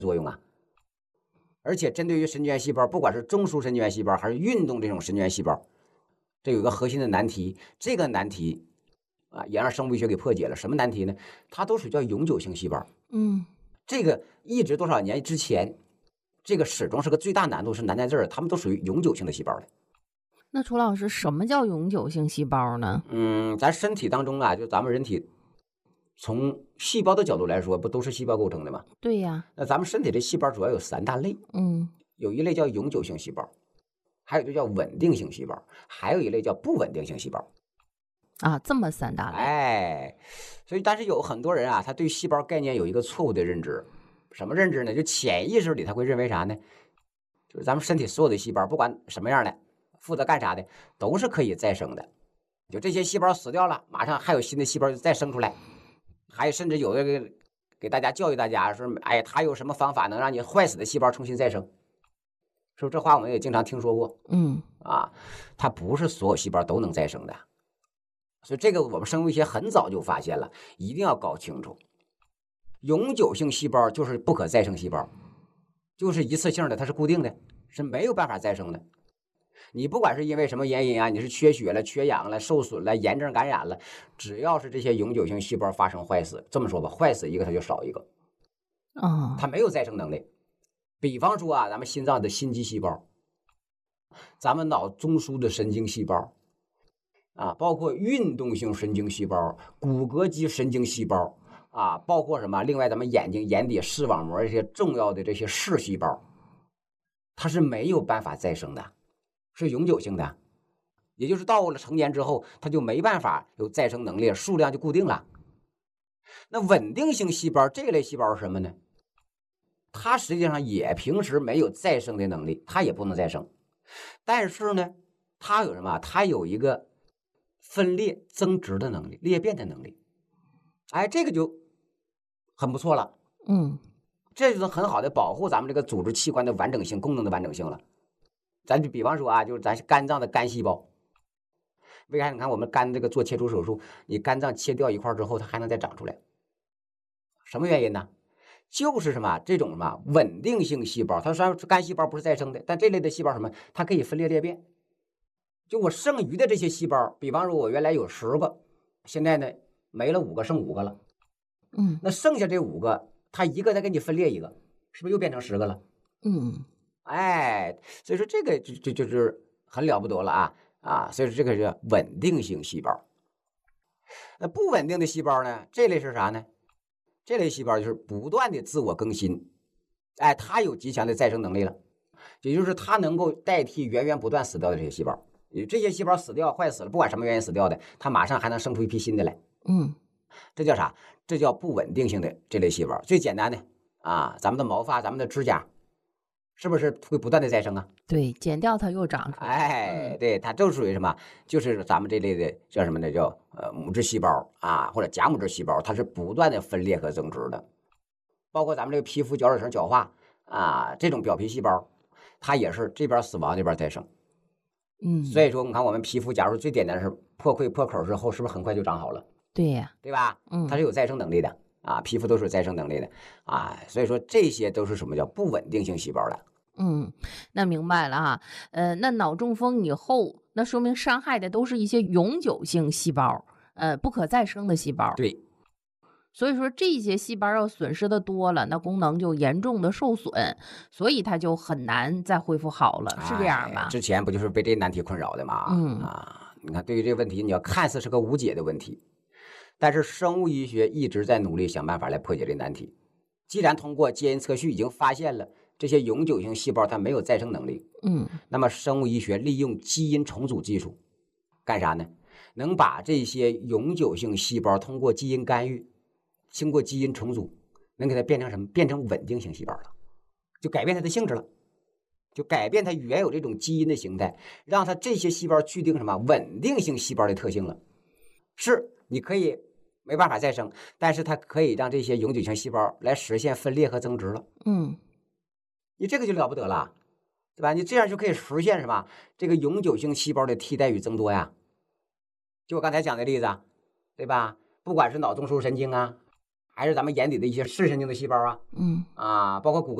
作用啊。而且针对于神经元细胞，不管是中枢神经元细胞还是运动这种神经元细胞，这有一个核心的难题，这个难题也让生物医学给破解了。什么难题呢？它都属于叫永久性细胞。这个一直多少年之前，这个始终是个最大难度，是难在这儿，它们都属于永久性的细胞的。 那楚老师，什么叫永久性细胞呢？ 咱身体当中就咱们人体从细胞的角度来说，不都是细胞构成的吗？ 对呀。 那咱们身体的细胞主要有3大类，有一类叫永久性细胞，还有一类叫稳定性细胞，还有一类叫不稳定性细胞。 这么3大类。 所以但是有很多人他对细胞概念有一个错误的认知。什么认知呢？就潜意识里他会认为啥呢？就是咱们身体所有的细胞，不管什么样的，负责干啥的，都是可以再生的。就这些细胞死掉了，马上还有新的细胞再生出来。还甚至有的给大家教育大家说，他有什么方法能让你坏死的细胞重新再生？是不是这话我们也经常听说过？它不是所有细胞都能再生的。所以这个我们生物医学很早就发现了，一定要搞清楚。永久性细胞就是不可再生细胞，就是一次性的，它是固定的，是没有办法再生的。你不管是因为什么原因你是缺血了、缺氧了、受损了、炎症感染了，只要是这些永久性细胞发生坏死，这么说吧，坏死一个它就少一个，它没有再生能力。比方说咱们心脏的心肌细胞，咱们脑中枢的神经细胞包括运动性神经细胞、骨骼肌神经细胞包括什么？另外咱们眼睛眼底视网膜这些重要的这些视细胞，它是没有办法再生的，是永久性的。也就是到了成年之后，它就没办法有再生能力，数量就固定了。那稳定性细胞这类细胞是什么呢？它实际上也平时没有再生的能力，它也不能再生。但是呢，它有什么？它有一个分裂增殖的能力，裂变的能力。这个就很不错了。这就是很好的保护咱们这个组织器官的完整性、功能的完整性了。咱就比方说就是咱肝脏的肝细胞，为啥你看我们肝这个做切除手术，你肝脏切掉一块之后，它还能再长出来？什么原因呢？就是什么这种什么稳定性细胞，它虽然肝细胞不是再生的，但这类的细胞什么，它可以分裂裂变。就我剩余的这些细胞，比方说我原来有10个，现在呢没了5个，剩5个了。那剩下这5个，它一个再给你分裂一个，是不是又变成10个了？所以说这个就是很了不得了所以说这个是稳定性细胞。那不稳定的细胞呢？这类是啥呢？这类细胞就是不断的自我更新，它有极强的再生能力了，也就是它能够代替源源不断死掉的这些细胞。这些细胞死掉坏死了，不管什么原因死掉的，它马上还能生出一批新的来。这叫啥？这叫不稳定性的这类细胞。最简单的咱们的毛发、咱们的指甲，是不是会不断的再生啊？ 对，剪掉它又长出来。对，它就属于什么？就是咱们这类的叫什么呢？叫母质细胞或者假母质细胞，它是不断的分裂和增殖的。包括咱们这个皮肤角质层角化这种表皮细胞，它也是这边死亡这边再生。所以说你看我们皮肤，假如最简单的是破溃破口之后，是不是很快就长好了？ 对呀， 对吧？它是有再生能力的皮肤都是有再生能力的所以说这些都是什么叫不稳定性细胞的。 那明白了那脑中风以后，那说明伤害的都是一些永久性细胞，不可再生的细胞。 对， 所以说这些细胞要损失的多了，那功能就严重的受损，所以它就很难再恢复好了，是这样吧？ 之前不就是被这难题困扰的吗？你看对于这个问题，你要看似是个无解的问题，但是生物医学一直在努力想办法来破解这难题。既然通过基因测序已经发现了这些永久性细胞它没有再生能力，那么生物医学利用基因重组技术干啥呢？能把这些永久性细胞通过基因干预，经过基因重组，能给它变成什么？变成稳定性细胞了，就改变它的性质了，就改变它原有这种基因的形态，让它这些细胞具定什么稳定性细胞的特性了。是你可以没办法再生，但是它可以让这些永久性细胞来实现分裂和增殖了。你这个就了不得了，对吧？你这样就可以实现什么？这个永久性细胞的替代与增多呀。就我刚才讲的例子，对吧？不管是脑中枢神经还是咱们眼底的一些视神经的细胞啊， 嗯。 包括骨骼